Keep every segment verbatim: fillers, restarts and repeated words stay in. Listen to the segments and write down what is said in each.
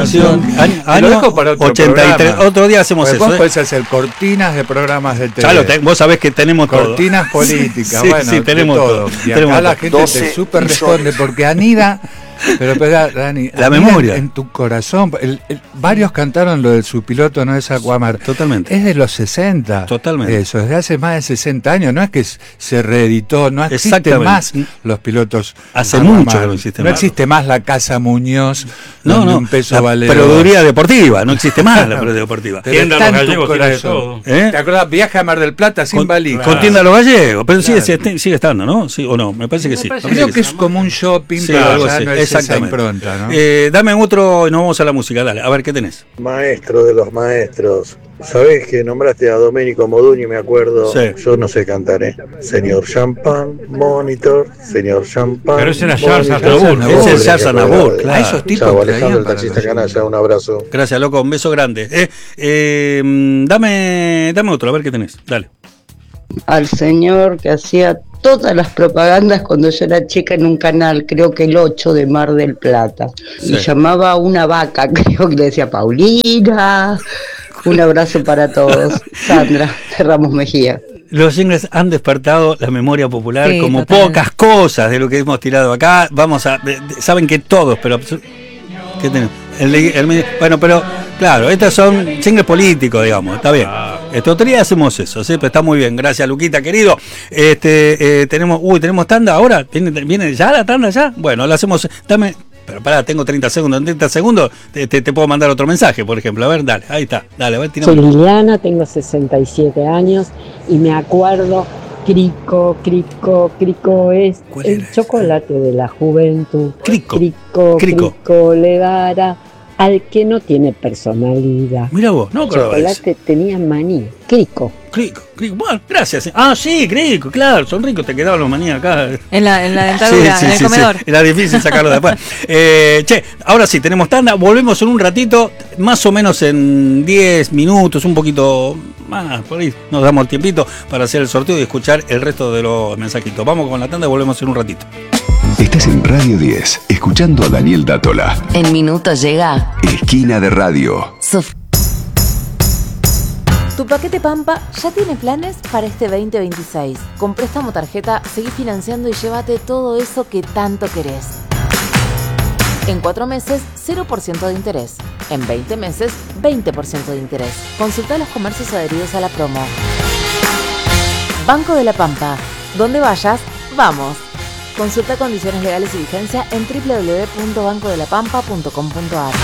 información. Año, año lo dejo para otro ochenta y tres. programa. Otro día hacemos pues eso. Vos ¿eh? podés hacer cortinas de programas de T V. Ya lo te, vos sabés que tenemos cortinas todo. políticas, sí, bueno, sí, tenemos todo. todo. Y tenemos acá la todo. gente te súper responde porque anida. Pero, pero Dani, la memoria en, en tu corazón, el, el, varios cantaron lo de su piloto, no es Aquamar. Totalmente. Es de los sesenta. Totalmente. Eso, desde hace más de sesenta años. No es que se reeditó, no existen más los pilotos. Hace Aquamar. mucho que no existe No más. existe más la Casa Muñoz, no, no, un peso la vale. Proveeduría deportiva, no existe más la proveeduría deportiva. Tienda Los Gallegos tiene de todo. ¿Eh? ¿Te acuerdas? Viaje a Mar del Plata sin con, valija. Con Tienda Los Gallegos, pero claro. sigue, sigue estando, ¿no? Sí o no, me parece que me sí. Parece Creo que, que es como un shopping, sí, pero ya no es esa impronta. ¿No? Eh, dame otro y nos vamos a la música, dale, a ver qué tenés. Maestro de los maestros, sabés que nombraste a Domenico Modugni, me acuerdo. Sí. Yo no sé cantar, ¿eh? Señor Champagne, Monitor, señor Champagne. Pero ese era Charles Aznavour. Ese es Charles Aznavour, claro. A esos tipos. Chau, Alejandro, el taxista canalla, un abrazo. Gracias, loco, un beso grande. Eh, eh, dame, dame otro, a ver qué tenés, dale. Al señor que hacía todas las propagandas cuando yo era chica en un canal, creo que el ocho de Mar del Plata, sí. Y llamaba a una vaca, creo que le decía Paulina. Un abrazo para todos. Sandra de Ramos Mejía. Los jingles han despertado la memoria popular sí, como totalmente. Pocas cosas de lo que hemos tirado acá. Vamos a, saben que todos, pero ¿qué tenemos? El, el, bueno, pero claro, estos son jingles políticos, digamos, está bien. Este otro día hacemos eso, ¿sí? Pero está muy bien, gracias Luquita, querido. Este, eh, tenemos, uy, tenemos tanda ahora, ¿Viene, viene ya la tanda ya? Bueno, la hacemos, dame, pero pará, tengo treinta segundos, en treinta segundos te, te, te puedo mandar otro mensaje, por ejemplo, a ver, dale, ahí está, dale, a ver, tiramos. Soy Liliana, tengo sesenta y siete años y me acuerdo, Crico, Crico, Crico es el chocolate de la juventud. Crico, Crico, Crico, Crico le dará al que no tiene personalidad. Mira vos, no creo que chocolate tenía maní. Crico. Crico, Crico. Bueno, gracias. Ah, sí, Crico, claro, son ricos, te quedaban los maní acá. En la, en la dentadura, sí, sí, en el sí, comedor. Sí. Era difícil sacarlo después. eh, che, ahora sí, tenemos tanda, volvemos en un ratito, más o menos en diez minutos, un poquito más, por ahí nos damos el tiempito para hacer el sorteo y escuchar el resto de los mensajitos. Vamos con la tanda y volvemos en un ratito. Estás en Radio diez, escuchando a Daniel Dátola. En minutos llega Esquina de Radio. Sof- Tu paquete Pampa ya tiene planes para este veinte veintiséis. Con préstamo tarjeta, seguí financiando y llévate todo eso que tanto querés. En cuatro meses, cero por ciento de interés. En veinte meses, veinte por ciento de interés. Consulta los comercios adheridos a la promo. Banco de la Pampa. Donde vayas, vamos. Consulta condiciones legales y vigencia en doble u doble u doble u punto banco de la pampa punto com punto a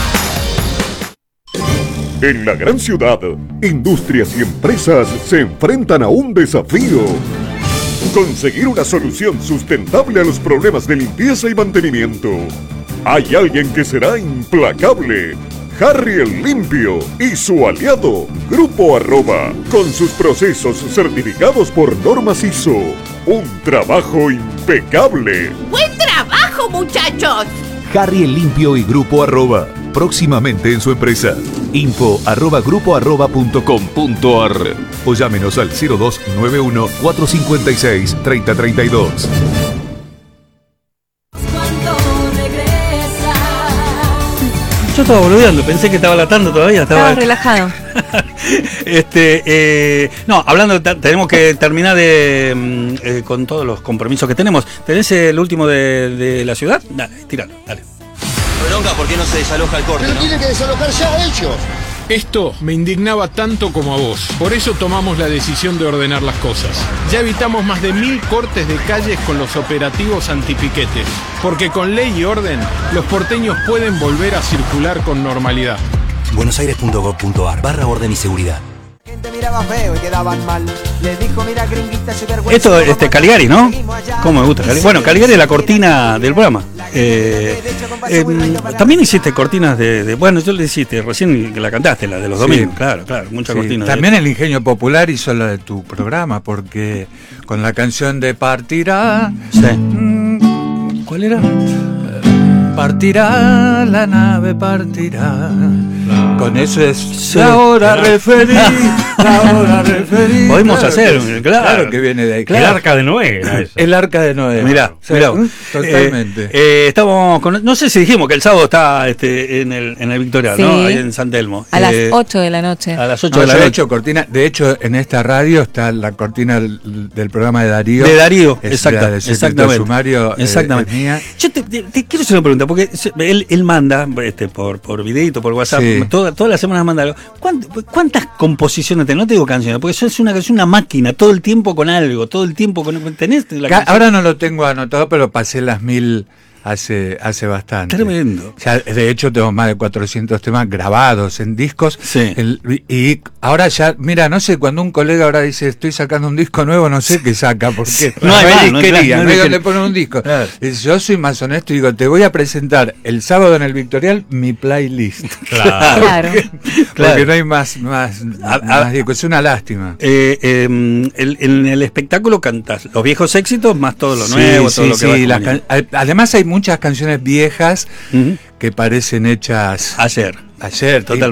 r. En la gran ciudad, industrias y empresas se enfrentan a un desafío. Conseguir una solución sustentable a los problemas de limpieza y mantenimiento. Hay alguien que será implacable. Harry el Limpio y su aliado, Grupo Arroba, con sus procesos certificados por normas I S O. Un trabajo impecable. ¡Buen trabajo, muchachos! Harry el Limpio y Grupo Arroba, próximamente en su empresa. Info arroba grupo arroba punto com punto a r o llámenos al cero dos nueve uno cuatro cinco seis tres cero tres dos. Yo estaba boludeando, pensé que estaba latando todavía. Estaba, estaba relajado. este, eh, no, hablando, tenemos que terminar de eh, con todos los compromisos que tenemos. ¿Tenés el último de, de la ciudad? Dale, tíralo, dale. Bronca, ¿por qué no se desaloja el corte? Pero ¿no? tienen que desalojar ya ellos. Esto me indignaba tanto como a vos. Por eso tomamos la decisión de ordenar las cosas. Ya evitamos más de mil cortes de calles con los operativos antipiquetes. Porque con ley y orden, los porteños pueden volver a circular con normalidad. buenosaires punto gov punto a r barra orden y seguridad. Miraba feo y quedaban mal. Le dijo, mira, gringuita, sin vergüenza. Esto es este, Caligari, ¿no? ¿Cómo me gusta? Caligari. Bueno, Caligari es la cortina del programa. Eh, eh, también hiciste cortinas de, de. Bueno, yo le hiciste, recién la cantaste, la de los domingos. Sí. Claro, claro, muchas sí. cortinas. También de... el Ingenio Popular hizo la de tu programa, porque con la canción de Partirá. Sí. Mmm, ¿cuál era? Partirá, la nave partirá. No. Con eso es sí, la hora referí, la hora referí. Podemos claro hacer, que, claro. claro que viene de ahí. Claro. El arca de Noé era eso. El arca de Noé. Mirá, sí, mirá. Totalmente. Eh, eh, estamos con, no sé si dijimos que el sábado está este, en el en el Victorial, sí. ¿no? Ahí en San Telmo. A eh, las ocho de la noche. A las ocho no, de la yo noche. he hecho cortina. De hecho, en esta radio está la cortina del, del programa de Darío. De Darío, es exacta, la de exactamente. Sumario, exactamente. Eh, es mía. Yo te, te, te quiero hacer una pregunta, porque él, él manda este, por, por videito, por WhatsApp, sí. toda, todas las semanas manda algo. ¿Cuántas, ¿Cuántas composiciones tenés? No te digo canciones, porque eso es una, es una máquina, todo el tiempo con algo, todo el tiempo con. ¿Tenés la Ca- Ahora no lo tengo anotado, pero pasé las mil hace hace bastante. Tremendo. Ya, de hecho, tengo más de cuatrocientos temas grabados en discos. Sí. El, y ahora ya, mira, no sé, cuando un colega ahora dice, estoy sacando un disco nuevo, no sé qué saca, porque no hay, no hay más, disquería, no, no hay no, donde poner un disco. Claro. Yo soy más honesto y digo, te voy a presentar el sábado en el Victorial mi playlist. Claro. Claro. Porque, Claro. porque no hay más, más, A- más a- discos, es una lástima. Eh, eh, el, en el espectáculo cantas los viejos éxitos más todo lo Sí, nuevo, sí, todo lo que sí, va las componiendo. can- además hay muchas canciones viejas Ujú. que parecen hechas Ayer. ayer, Totalmente.